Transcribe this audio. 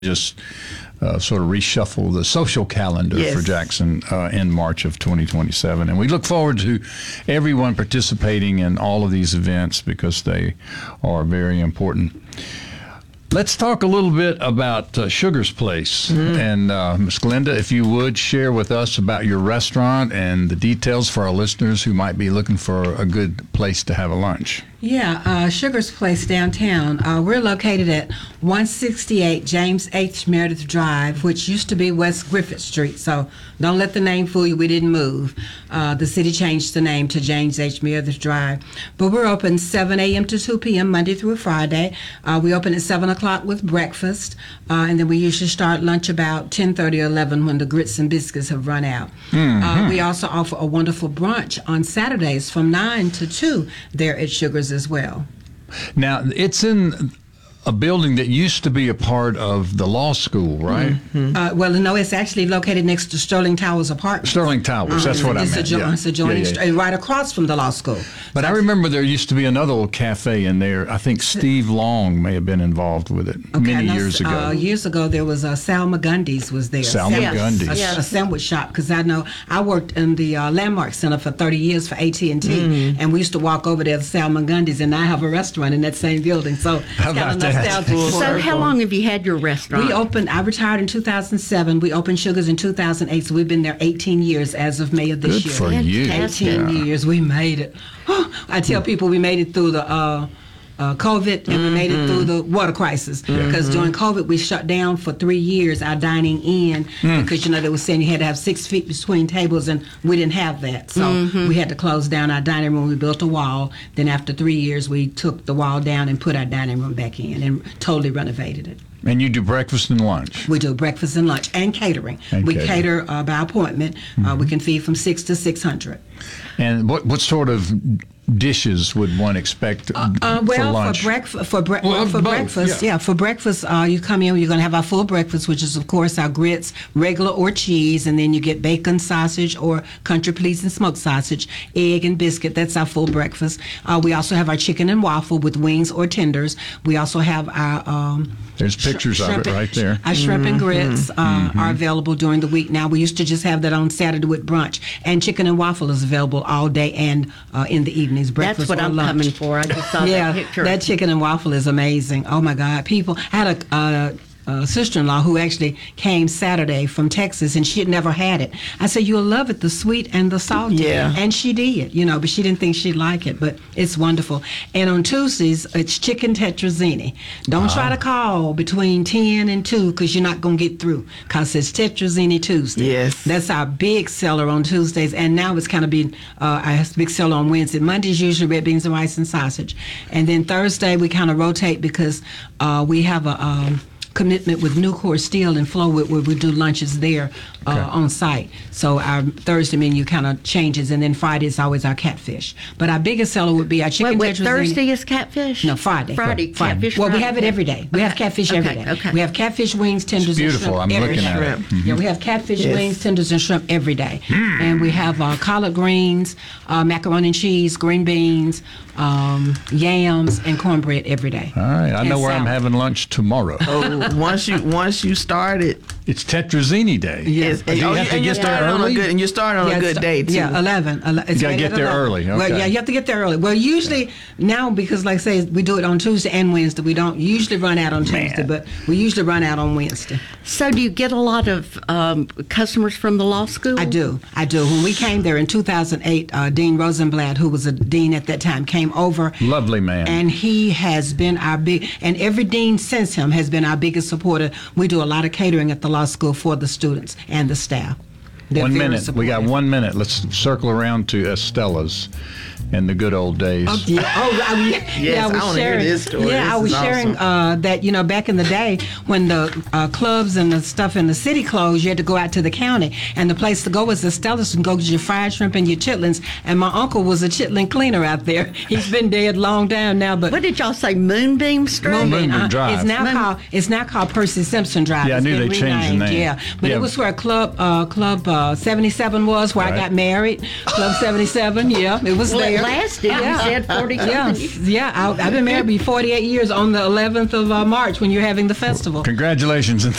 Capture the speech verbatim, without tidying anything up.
just uh, sort of reshuffle the social calendar yes. for Jackson uh, in March of twenty twenty-seven. And we look forward to everyone participating in all of these events because they are very important. Let's talk a little bit about uh, Sugar's Place. Mm-hmm. And uh, Miz Glenda, if you would share with us about your restaurant and the details for our listeners who might be looking for a good place to have a lunch. Yeah, uh, Sugar's Place downtown. Uh, we're located at one sixty-eight James H. Meredith Drive, which used to be West Griffith Street. So don't let the name fool you. We didn't move. Uh, the city changed the name to James H. Meredith Drive. But we're open seven a.m. to two p.m. Monday through Friday. Uh, we open at seven o'clock with breakfast, uh, and then we usually start lunch about ten thirty or eleven when the grits and biscuits have run out. Mm-hmm. Uh, we also offer a wonderful brunch on Saturdays from nine to two there at Sugar's as well. Now, it's in a building that used to be a part of the law school, right? Mm-hmm. Uh, well, no, it's actually located next to Sterling Towers Apartments. Sterling Towers, uh-huh. That's what it's I meant. A, yeah. It's adjoining, yeah, yeah. right across from the law school. But so I remember there used to be another little cafe in there. I think Steve Long may have been involved with it okay, many know, years ago. Uh, years ago, there was uh, Sal McGundy's was there. Sal yes. McGundy's. A, yes. a sandwich shop, because I know I worked in the uh, Landmark Center for thirty years for A T and T, mm. and we used to walk over there to Sal McGundy's, and I have a restaurant in that same building. So it's How kind about of nostalgic. So how long have you had your restaurant? We opened, I retired in two thousand seven. We opened Sugar's in two thousand eight, so we've been there eighteen years as of May of this Good year. for you. eighteen yeah. years. We made it. I tell people we made it through the uh, uh, COVID and mm-hmm. we made it through the water crisis. Because mm-hmm. during COVID, we shut down for three years our dining in mm. because, you know, they were saying you had to have six feet between tables, and we didn't have that. So mm-hmm. we had to close down our dining room. We built a wall. Then after three years, we took the wall down and put our dining room back in and totally renovated it. And you do breakfast and lunch? We do breakfast and lunch and catering. And we catering. cater uh, by appointment. Mm-hmm. Uh, we can feed from six to six hundred. And what what sort of dishes would one expect uh, uh, well, for lunch? for breakfast, for, bre- well, well, for both, breakfast, yeah. yeah, for breakfast, uh, you come in. You're going to have our full breakfast, which is of course our grits, regular or cheese, and then you get bacon, sausage, or country pleasing smoked sausage, egg and biscuit. That's our full breakfast. Uh, we also have our chicken and waffle with wings or tenders. We also have our um, there's pictures sh- of it right there. Our shrimp mm-hmm. and grits uh, mm-hmm. are available during the week now. We used to just have that on Saturday with brunch, and chicken and waffle is available all day and uh, in the evenings. Breakfast That's what or I'm lunch. coming for. I just saw yeah, that picture. That chicken and waffle is amazing. Oh my God, people! I had a. Uh, Uh, sister-in-law who actually came Saturday from Texas, and she had never had it. I said, you'll love it, the sweet and the salty. Yeah. And she did, you know, but she didn't think she'd like it, but it's wonderful. And on Tuesdays, it's chicken tetrazzini. Don't ah. try to call between ten and two because you're not going to get through, because it's tetrazzini Tuesday. Yes. That's our big seller on Tuesdays, and now it's kind of been uh, our big seller on Wednesday. Monday's usually red beans and rice and sausage. And then Thursday, we kind of rotate because uh, we have a... Um, commitment with Nucor Steel in Flowood, where we do lunches there uh, okay. on site. So our Thursday menu kind of changes, and then Friday is always our catfish. But our biggest seller would be our chicken. Wait, wait Thursday is catfish? No, Friday. Friday, Friday. catfish. Well, Friday. we have it every day. We okay. have catfish okay. every day. Okay. We have catfish wings, tenders, it's beautiful. and shrimp. I'm every looking day. at it. Mm-hmm. Yeah, we have catfish yes. wings, tenders, and shrimp every day. Mm. And we have uh, collard greens, uh, macaroni and cheese, green beans, um, yams, and cornbread every day. All right, I and know where salad. I'm having lunch tomorrow. Oh, once you once you start it, it's Tetrazzini Day. Yes, Do you oh, have to and get you there early? Good, and you start on yeah, a good day too. Yeah, eleven. ele- You gotta get there early. Okay. Well, yeah, you have to get there early. Well, usually okay. now, because like I say, we do it on Tuesday and Wednesday. We don't usually run out on Man. Tuesday, but we usually run out on Wednesday. So, do you get a lot of um, customers from the law school? I do. I do. When we came there in two thousand eight, uh, Dean Rosenblatt, who was a dean at that time, came over. Lovely man. And he has been our big, and every dean since him has been our biggest supporter. We do a lot of catering at the law school for the students and the staff. They're one very minute. supportive. We got one minute. Let's circle around to Estella's and the good old days. Oh, yeah. oh I, yeah, yes, yeah, I was I want to sharing. hear this story. Yeah, this I was is sharing awesome. uh, that, you know, back in the day when the uh, clubs and the stuff in the city closed, you had to go out to the county, and the place to go was the Stella's and go get your fried shrimp and your chitlins. And my uncle was a chitlin cleaner out there. He's been dead long time now, but what did y'all say? Moonbeam Street. Moonbeam uh, Drive. It's now Moon- called it's now called Percy Simpson Drive. Yeah, I It's knew been they changed the renamed, name. Yeah, but Yeah. it was where Club uh, Club uh, seventy-seven was, where Right. I got married. Club seventy-seven. Yeah, it was Well, there. lasted. You Yeah. said forty Yeah, years. yeah. I, I've been married be forty-eight years on the eleventh of uh, March when you're having the festival. Congratulations and